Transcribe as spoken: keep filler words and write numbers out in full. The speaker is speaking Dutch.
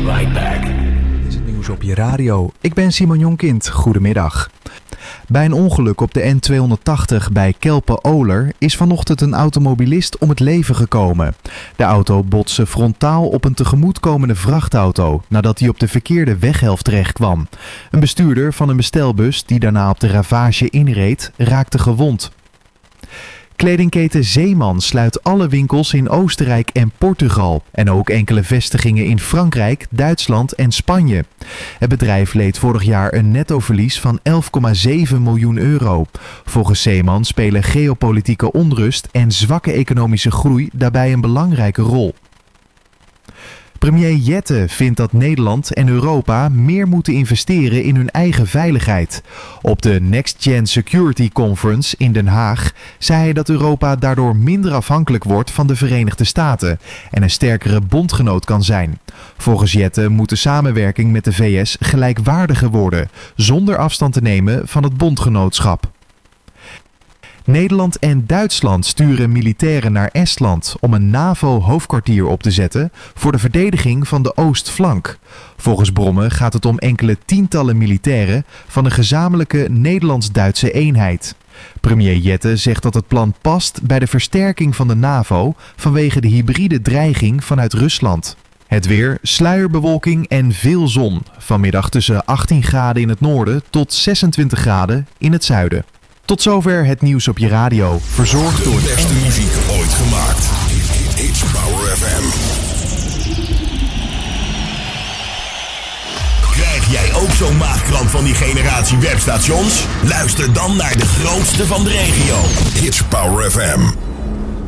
right back. Dit is het nieuws op je radio. Ik ben Simon Jonkind. Goedemiddag. Bij een ongeluk op de N tweehonderdtachtig bij Kelpen-Oler is vanochtend een automobilist om het leven gekomen. De auto botste frontaal op een tegemoetkomende vrachtauto nadat hij op de verkeerde weghelft terecht kwam. Een bestuurder van een bestelbus die daarna op de ravage inreed raakte gewond. Kledingketen Zeeman sluit alle winkels in Oostenrijk en Portugal en ook enkele vestigingen in Frankrijk, Duitsland en Spanje. Het bedrijf leed vorig jaar een nettoverlies van elf komma zeven miljoen euro. Volgens Zeeman spelen geopolitieke onrust en zwakke economische groei daarbij een belangrijke rol. Premier Jette vindt dat Nederland en Europa meer moeten investeren in hun eigen veiligheid. Op de Next Gen Security Conference in Den Haag zei hij dat Europa daardoor minder afhankelijk wordt van de Verenigde Staten en een sterkere bondgenoot kan zijn. Volgens Jette moet de samenwerking met de V S gelijkwaardiger worden, zonder afstand te nemen van het bondgenootschap. Nederland en Duitsland sturen militairen naar Estland om een NAVO-hoofdkwartier op te zetten voor de verdediging van de oostflank. Volgens bronnen gaat het om enkele tientallen militairen van een gezamenlijke Nederlands-Duitse eenheid. Premier Jette zegt dat het plan past bij de versterking van de NAVO vanwege de hybride dreiging vanuit Rusland. Het weer, sluierbewolking en veel zon. Vanmiddag tussen achttien graden in het noorden tot zesentwintig graden in het zuiden. Tot zover het nieuws op je radio, verzorgd door de beste muziek ooit gemaakt. It's Power F M. Krijg jij ook zo'n maagkramp van die generatie webstations? Luister dan naar de grootste van de regio. It's Power F M.